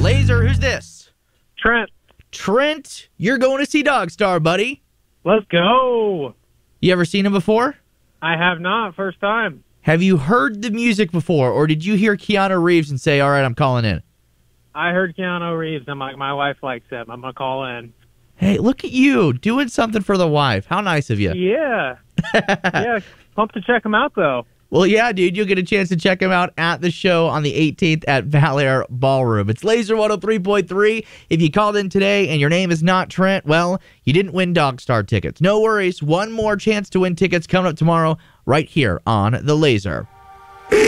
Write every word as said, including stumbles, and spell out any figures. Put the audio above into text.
Laser, who's this? Trent, Trent, you're going to see Dogstar, buddy. let's go. You ever seen him before? I have not. First time. Have you heard the music before, or did you hear Keanu Reeves and say, all right, I'm calling in? I heard Keanu Reeves. I'm like, my wife likes him. I'm going to call in. Hey, look at you doing something for the wife. How nice of you. Yeah. yeah. Pumped to check him out, though. Well, yeah, dude, you'll get a chance to check him out at the show on the eighteenth at Valair Ballroom. It's Laser one oh three point three. If you called in today and your name is not Trent, well, you didn't win Dogstar tickets. No worries. One more chance to win tickets coming up tomorrow right here on The Laser.